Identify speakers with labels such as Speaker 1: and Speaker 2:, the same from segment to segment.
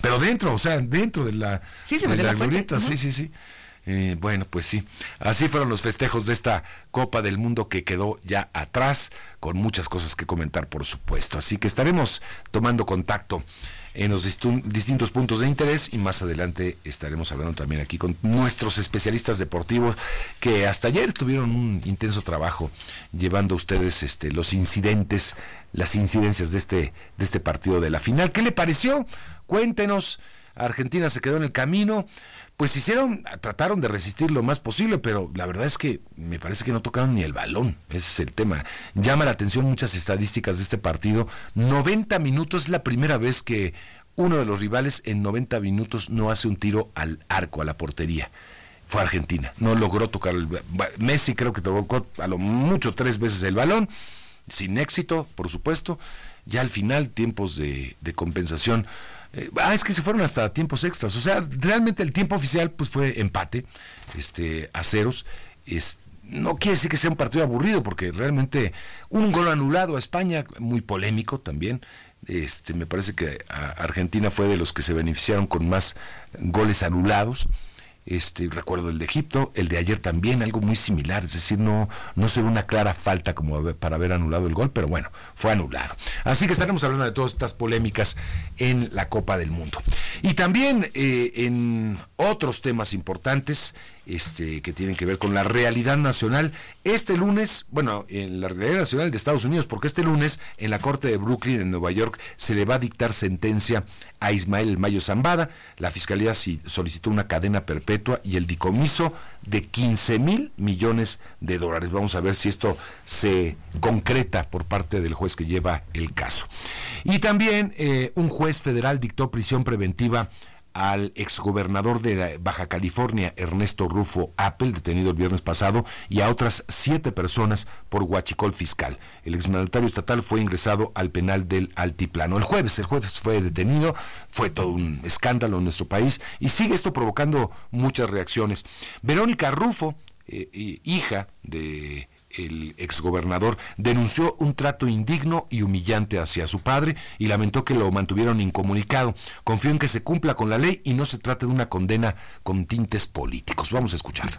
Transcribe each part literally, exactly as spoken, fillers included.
Speaker 1: pero dentro, o sea, dentro de la,
Speaker 2: sí, se
Speaker 1: de la,
Speaker 2: la
Speaker 1: glorieta,
Speaker 2: fuente.
Speaker 1: sí, sí, sí. Eh, bueno, pues sí, así fueron los festejos de esta Copa del Mundo que quedó ya atrás, con muchas cosas que comentar, por supuesto. Así que estaremos tomando contacto en los distu- distintos puntos de interés y más adelante estaremos hablando también aquí con nuestros especialistas deportivos que hasta ayer tuvieron un intenso trabajo llevando a ustedes este, los incidentes, las incidencias de este, de este partido de la final. ¿Qué le pareció? Cuéntenos. Argentina se quedó en el camino, pues hicieron, trataron de resistir lo más posible, pero la verdad es que me parece que no tocaron ni el balón, ese es el tema. Llama la atención muchas estadísticas de este partido. noventa minutos es la primera vez que uno de los rivales en noventa minutos no hace un tiro al arco, a la portería. Fue Argentina, no logró tocar el... Messi creo que tocó a lo mucho tres veces el balón, sin éxito, por supuesto. Ya al final, tiempos de, de compensación... Eh, ah, es que se fueron hasta tiempos extras, o sea, realmente el tiempo oficial pues fue empate, este, a ceros. Es, no quiere decir que sea un partido aburrido, porque realmente un gol anulado a España, muy polémico también. Este, me parece que a Argentina fue de los que se beneficiaron con más goles anulados. Este, recuerdo el de Egipto, el de ayer también, algo muy similar, es decir, no, no se ve una clara falta como para haber anulado el gol, pero bueno, fue anulado. Así que estaremos hablando de todas estas polémicas en la Copa del Mundo. Y también eh, en otros temas importantes, este, que tienen que ver con la realidad nacional. Este lunes, bueno, en la realidad nacional de Estados Unidos, porque este lunes en la Corte de Brooklyn, en Nueva York, se le va a dictar sentencia a Ismael El Mayo Zambada. La Fiscalía solicitó una cadena perpetua y el decomiso de quince mil millones de dólares. Vamos a ver si esto se concreta por parte del juez que lleva el caso. Y también eh, un juez federal dictó prisión preventiva al exgobernador de Baja California, Ernesto Rufo Appel, detenido el viernes pasado, y a otras siete personas por huachicol fiscal. El exmandatario estatal fue ingresado al penal del Altiplano. El jueves, el jueves fue detenido, fue todo un escándalo en nuestro país, y sigue esto provocando muchas reacciones. Verónica Rufo, eh, hija de... el exgobernador, denunció un trato indigno y humillante hacia su padre y lamentó que lo mantuvieron incomunicado. Confió en que se cumpla con la ley y no se trate de una condena con tintes políticos. Vamos a escuchar.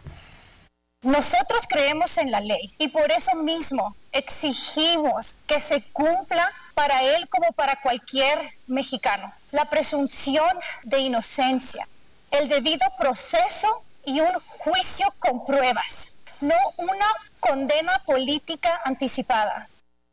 Speaker 3: Nosotros creemos en la ley y por eso mismo exigimos que se cumpla para él como para cualquier mexicano. La presunción de inocencia, el debido proceso y un juicio con pruebas, no una condena política anticipada.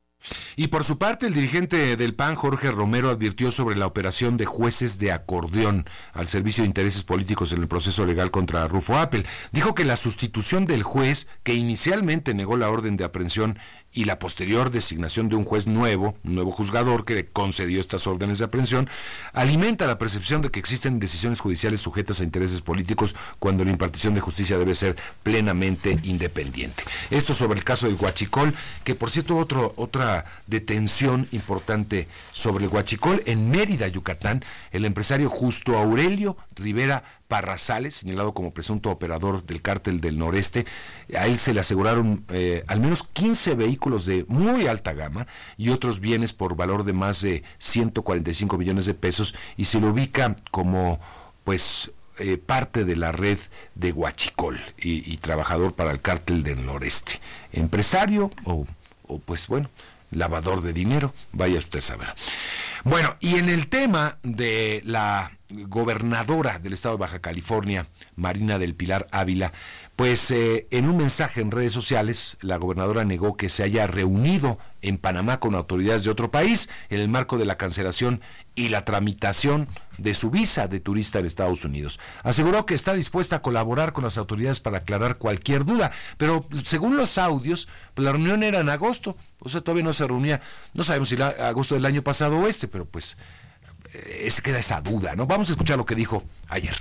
Speaker 1: Y por su parte, el dirigente del P A N, Jorge Romero, advirtió sobre la operación de jueces de acordeón al servicio de intereses políticos en el proceso legal contra Rufo Appel. Dijo que la sustitución del juez, que inicialmente negó la orden de aprehensión, y la posterior designación de un juez nuevo, un nuevo juzgador que concedió estas órdenes de aprehensión, alimenta la percepción de que existen decisiones judiciales sujetas a intereses políticos cuando la impartición de justicia debe ser plenamente independiente. Esto sobre el caso del huachicol, que por cierto otro, otra detención importante sobre el huachicol en Mérida, Yucatán. El empresario Justo Aurelio Rivera Parrazales, señalado como presunto operador del cártel del Noreste, a él se le aseguraron eh, al menos quince vehículos de muy alta gama y otros bienes por valor de más de ciento cuarenta y cinco millones de pesos, y se lo ubica como pues eh, parte de la red de huachicol y, y trabajador para el cártel del Noreste. Empresario o, o pues bueno, lavador de dinero, vaya usted a saber. Bueno, y en el tema de la gobernadora del estado de Baja California, Marina del Pilar Ávila, pues eh, en un mensaje en redes sociales, la gobernadora negó que se haya reunido en Panamá con autoridades de otro país en el marco de la cancelación y la tramitación de su visa de turista en Estados Unidos. Aseguró que está dispuesta a colaborar con las autoridades para aclarar cualquier duda, pero según los audios, pues la reunión era en agosto, o sea, todavía no se reunía, no sabemos si era agosto del año pasado o este, pero pues eh, queda esa duda, ¿no? Vamos a escuchar lo que dijo ayer.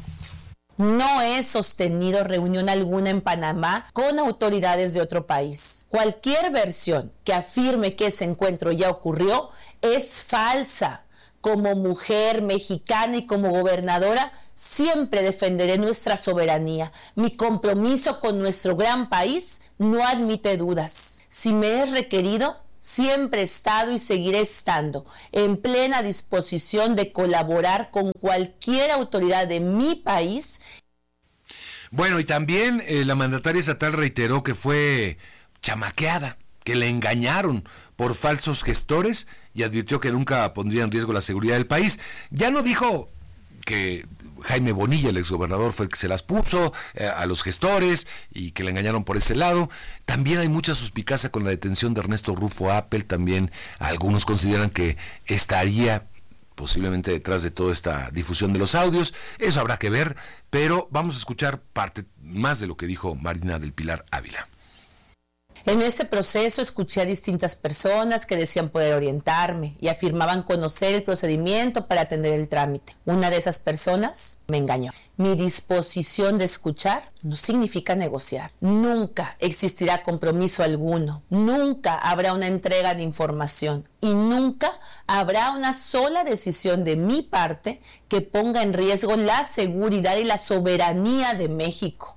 Speaker 4: No he sostenido reunión alguna en Panamá con autoridades de otro país. Cualquier versión que afirme que ese encuentro ya ocurrió es falsa. Como mujer mexicana y como gobernadora, siempre defenderé nuestra soberanía. Mi compromiso con nuestro gran país no admite dudas. Si me es requerido, Siempre he estado y seguiré estando en plena disposición de colaborar con cualquier autoridad de mi país.
Speaker 1: Bueno, y también eh, la mandataria estatal reiteró que fue chamaqueada, que le engañaron por falsos gestores y advirtió que nunca pondría en riesgo la seguridad del país. Ya no dijo que Jaime Bonilla, el exgobernador, fue el que se las puso eh, a los gestores y que le engañaron por ese lado. También hay mucha suspicacia con la detención de Ernesto Rufo Appel. También algunos consideran que estaría posiblemente detrás de toda esta difusión de los audios. Eso habrá que ver, pero vamos a escuchar parte más de lo que dijo Marina del Pilar Ávila.
Speaker 4: En ese proceso escuché a distintas personas que decían poder orientarme y afirmaban conocer el procedimiento para atender el trámite. Una de esas personas me engañó. Mi disposición de escuchar no significa negociar. Nunca existirá compromiso alguno. Nunca habrá una entrega de información. Y nunca habrá una sola decisión de mi parte que ponga en riesgo la seguridad y la soberanía de México.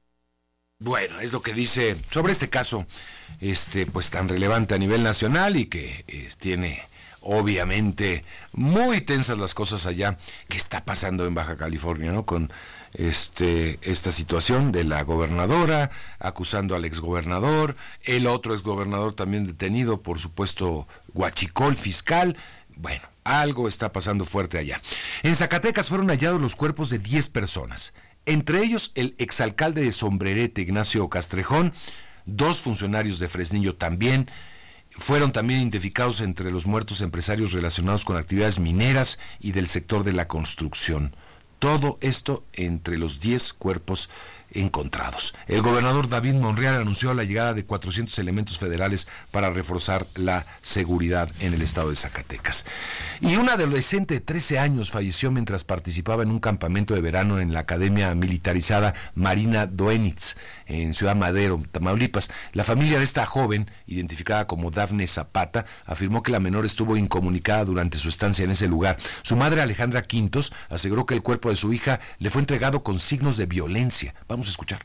Speaker 1: Bueno, es lo que dice sobre este caso, este, pues tan relevante a nivel nacional y que eh, tiene obviamente muy tensas las cosas allá. ¿Qué está pasando en Baja California, no? Con este esta situación de la gobernadora acusando al exgobernador, el otro exgobernador también detenido, por supuesto, huachicol fiscal. Bueno, algo está pasando fuerte allá. En Zacatecas fueron hallados los cuerpos de diez personas. Entre ellos el exalcalde de Sombrerete, Ignacio Castrejón, dos funcionarios de Fresnillo también. Fueron también identificados entre los muertos empresarios relacionados con actividades mineras y del sector de la construcción. Todo esto entre los diez cuerpos encontrados. El gobernador David Monreal anunció la llegada de cuatrocientos elementos federales para reforzar la seguridad en el estado de Zacatecas. Y una adolescente de trece años falleció mientras participaba en un campamento de verano en la Academia Militarizada Marina Doenitz, en Ciudad Madero, Tamaulipas. La familia de esta joven, identificada como Dafne Zapata, afirmó que la menor estuvo incomunicada durante su estancia en ese lugar. Su madre, Alejandra Quintos, aseguró que el cuerpo de su hija le fue entregado con signos de violencia. Vamos a escuchar.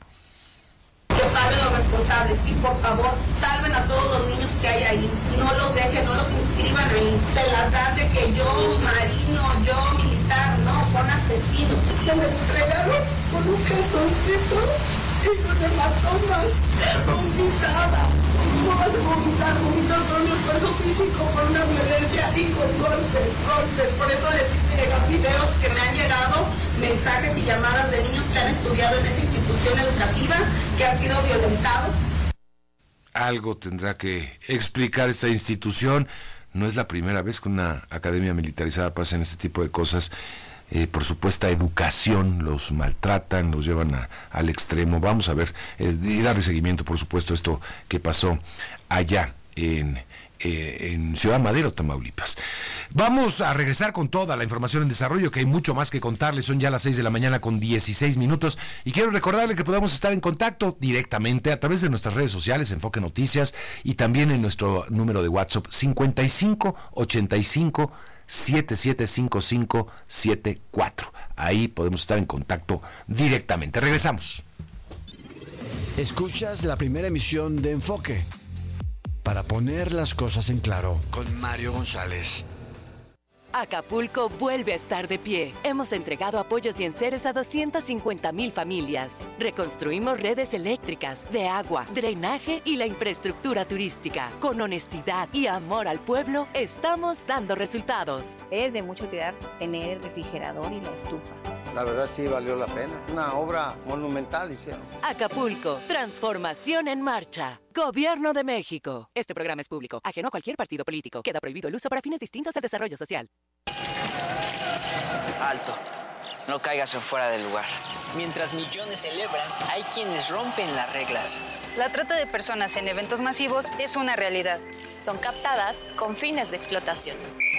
Speaker 2: Que paguen los responsables y por favor salven a todos los niños que hay ahí. No los dejen, no los inscriban ahí. Se las dan de que yo marino, yo militar, no, son asesinos. Me lo entregaron con un calzoncito y con hematomas, vomitada. No vas a vomitar, vomitas por un esfuerzo físico, por una violencia y con golpes, golpes. Por eso les hice llegar videos que me han llegado, mensajes y llamadas de niños que han estudiado en esa institución educativa, que han sido violentados.
Speaker 1: Algo tendrá que explicar esta institución. No es la primera vez que una academia militarizada pasa en este tipo de cosas. Eh, por supuesta educación, los maltratan, los llevan a, al extremo. Vamos a ver, eh, y darle seguimiento, por supuesto, a esto que pasó allá en, eh, en Ciudad Madero, Tamaulipas. Vamos a regresar con toda la información en desarrollo, que hay mucho más que contarles. Son ya las seis de la mañana con dieciséis minutos, y quiero recordarle que podemos estar en contacto directamente a través de nuestras redes sociales, Enfoque Noticias, y también en nuestro número de WhatsApp cincuenta y cinco ochenta y cinco siete siete cinco cinco siete cuatro. Ahí podemos estar en contacto directamente. Regresamos.
Speaker 5: Escuchas la primera emisión de Enfoque, para poner las cosas en claro, con Mario González.
Speaker 6: Acapulco vuelve a estar de pie. Hemos entregado apoyos y enseres a doscientas cincuenta mil familias. Reconstruimos redes eléctricas, de agua, drenaje y la infraestructura turística. Con honestidad y amor al pueblo, estamos dando resultados.
Speaker 7: Es de mucha utilidad tener el refrigerador y la estufa.
Speaker 8: La verdad sí valió la pena. Una obra monumental hicieron.
Speaker 6: Acapulco, transformación en marcha. Gobierno de México. Este programa es público, ajeno a cualquier partido político. Queda prohibido el uso para fines distintos al desarrollo social.
Speaker 9: Alto. No caigas en fuera del lugar. Mientras millones celebran, hay quienes rompen las reglas.
Speaker 10: La trata de personas en eventos masivos es una realidad.
Speaker 11: Son captadas con fines de explotación.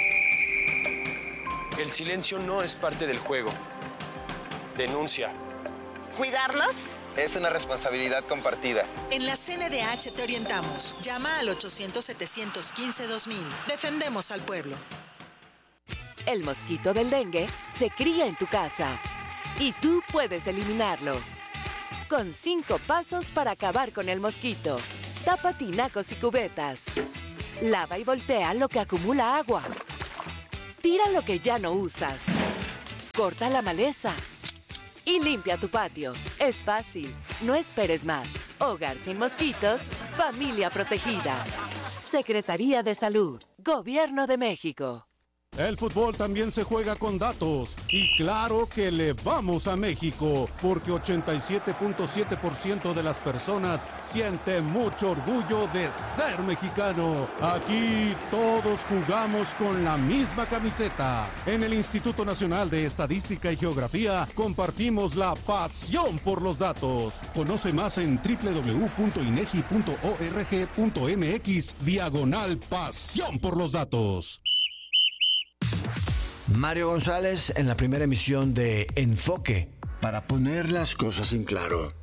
Speaker 12: El silencio no es parte del juego. Denuncia.
Speaker 13: ¿Cuidarlos?
Speaker 14: Es una responsabilidad compartida.
Speaker 13: En la C N D H te orientamos. Llama al ochocientos setecientos quince dos mil. Defendemos al pueblo.
Speaker 6: El mosquito del dengue se cría en tu casa y tú puedes eliminarlo. Con cinco pasos para acabar con el mosquito. Tapa tinacos y cubetas. Lava y voltea lo que acumula agua. Tira lo que ya no usas. Corta la maleza. Y limpia tu patio. Es fácil. No esperes más. Hogar sin mosquitos. Familia protegida. Secretaría de Salud. Gobierno de México.
Speaker 15: El fútbol también se juega con datos. Y claro que le vamos a México, porque ochenta y siete punto siete por ciento de las personas siente mucho orgullo de ser mexicano. Aquí todos jugamos con la misma camiseta. En el Instituto Nacional de Estadística y Geografía compartimos la pasión por los datos. Conoce más en doble u doble u doble u punto inegi punto org punto mx diagonal pasión por los datos.
Speaker 5: Mario González en la primera emisión de Enfoque, para poner las cosas en claro.